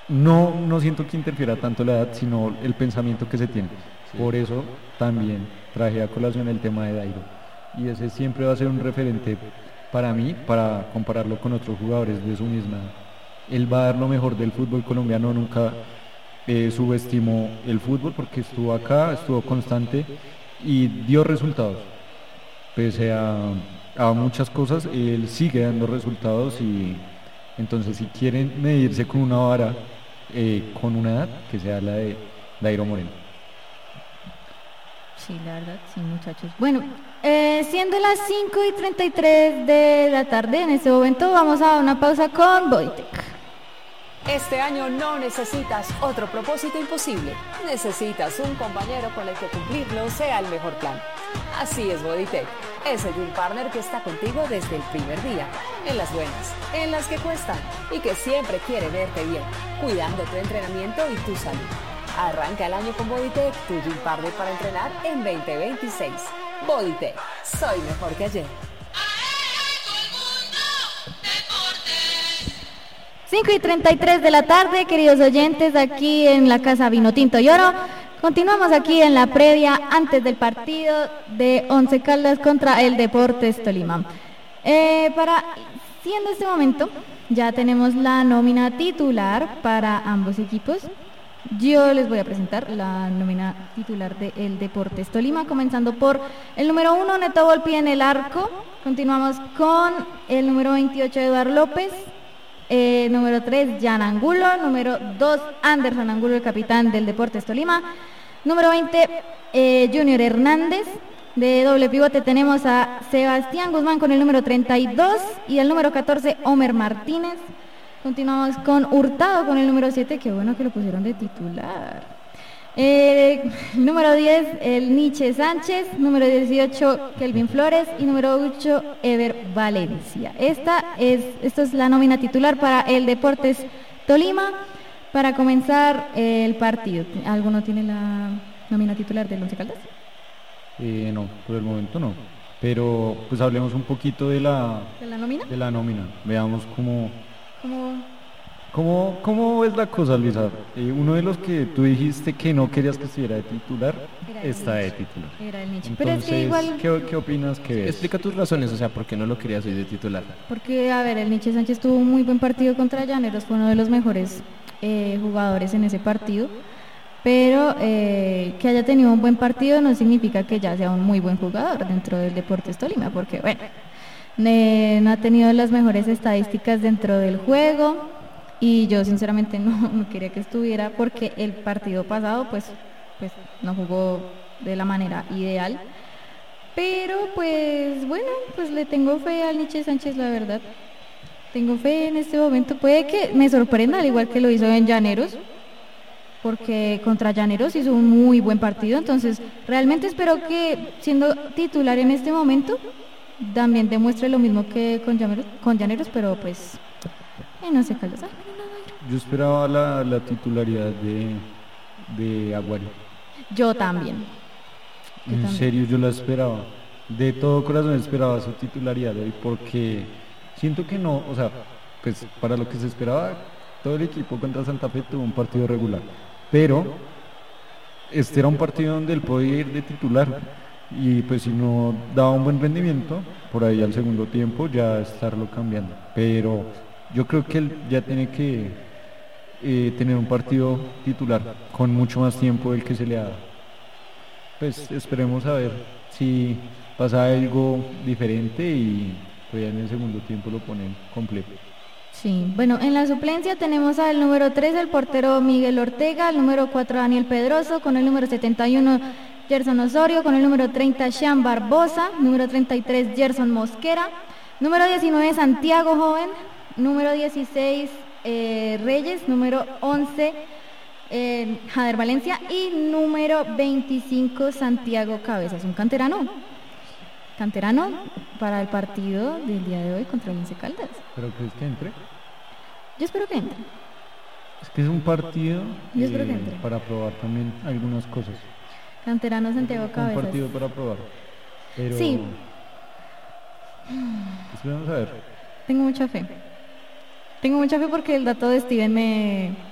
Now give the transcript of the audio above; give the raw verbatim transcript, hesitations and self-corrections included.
no, no siento que interfiera tanto la edad, sino el pensamiento que se tiene. Sí. Por eso también traje a colación el tema de Dairo. Y ese siempre va a ser un referente para mí, para compararlo con otros jugadores de su misma edad. Él va a dar lo mejor del fútbol colombiano, nunca eh, subestimó el fútbol porque estuvo acá, estuvo constante y dio resultados. Pese a, a muchas cosas, él sigue dando resultados y entonces si quieren medirse con una vara, eh, con una edad, que sea la de Dairo Moreno. Sí, la verdad, sí, muchachos. Bueno, eh, siendo las cinco y treinta y tres de la tarde, en este momento vamos a dar una pausa con Bodytech. Este año no necesitas otro propósito imposible. Necesitas un compañero con el que cumplirlo sea el mejor plan. Así es Bodytech, ese gym partner que está contigo desde el primer día, en las buenas, en las que cuestan y que siempre quiere verte bien, cuidando tu entrenamiento y tu salud. Arranca el año con Bodytech, tu gym partner para entrenar en veinte veintiséis. Bodytech, soy mejor que ayer. cinco y treinta y tres de la tarde, queridos oyentes, aquí en la Casa Vino Tinto y Oro. Continuamos aquí en la previa antes del partido de Once Caldas contra el Deportes Tolima. Eh, para, siendo este momento, ya tenemos la nómina titular para ambos equipos. Yo les voy a presentar la nómina titular del Deportes Tolima, comenzando por el número uno, Neto Volpi en el arco. Continuamos con el número veintiocho, Eduardo López. Eh, número tres, Jan Angulo. Número dos, Anderson Angulo, el capitán del Deportes Tolima. Número veinte, eh, Junior Hernández. De doble pivote tenemos a Sebastián Guzmán con el número treinta y dos y el número catorce, Homer Martínez. Continuamos con Hurtado con el número siete, qué bueno que lo pusieron de titular. Eh, número diez, el Nietzsche Sánchez. Número dieciocho, Kelvin Flores. Y número ocho, Ever Valencia. Esta es, esto es la nómina titular para el Deportes Tolima para comenzar eh, el partido. ¿Alguno tiene la nómina titular del Once Caldas? Eh, no, por el momento no. Pero pues hablemos un poquito de la, ¿De la nómina? de la nómina. Veamos cómo, Como cómo, cómo es la cosa, Luisa. Eh, uno de los que tú dijiste que no querías que estuviera de titular, Era el está de Nietzsche. titular. Era el Nietzsche. Entonces, Pero es que igual, ¿qué, qué opinas que ves? Explica tus razones, o sea, ¿por qué no lo querías hoy de titular? porque a ver, el Nietzsche Sánchez tuvo un muy buen partido contra Llaneros, fue uno de los mejores eh, jugadores en ese partido. Pero eh, que haya tenido un buen partido no significa que ya sea un muy buen jugador dentro del Deportes Tolima, porque bueno, eh, no ha tenido las mejores estadísticas dentro del juego y yo sinceramente no, no quería que estuviera porque el partido pasado pues, pues no jugó de la manera ideal. Pero pues bueno, pues le tengo fe al Nietzsche Sánchez, la verdad. Tengo fe en este momento, puede que me sorprenda al igual que lo hizo en Llaneros, porque contra Llaneros hizo un muy buen partido, entonces realmente espero que siendo titular en este momento también demuestre lo mismo que con Llaneros, con Llaneros pero pues eh, no sé, Caldas. Ay, no, no, Yo esperaba la, la titularidad de, de Aguari. no. Yo también. Yo En también. serio, yo la esperaba. De todo corazón esperaba su titularidad hoy porque siento que no, o sea, pues para lo que se esperaba, todo el equipo contra Santa Fe tuvo un partido regular. Pero este era un partido donde él podía ir de titular y pues si no daba un buen rendimiento, por ahí al segundo tiempo ya estarlo cambiando. Pero yo creo que él ya tiene que eh, tener un partido titular con mucho más tiempo del que se le ha dado. Pues esperemos a ver si pasa algo diferente y pues ya en el segundo tiempo lo ponen completo. Sí, bueno, en la suplencia tenemos al número tres, el portero Miguel Ortega, el número cuatro, Daniel Pedroso, con el número setenta y uno, Gerson Osorio, con el número treinta, Sean Barbosa, número treinta y tres, Gerson Mosquera, número diecinueve, Santiago Joven, número dieciséis, eh, Reyes, número once, eh, Jader Valencia y número veinticinco, Santiago Cabezas, un canterano. Canterano para el partido del día de hoy contra el Once Caldas. ¿Pero crees que entre? Yo espero que entre. Es que es un partido Yo espero que eh, entre. para probar también algunas cosas. Canterano Santiago Un Cabezas. partido para probar. Pero Sí. esperemos a ver. Tengo mucha fe. Tengo mucha fe porque el dato de Steven me,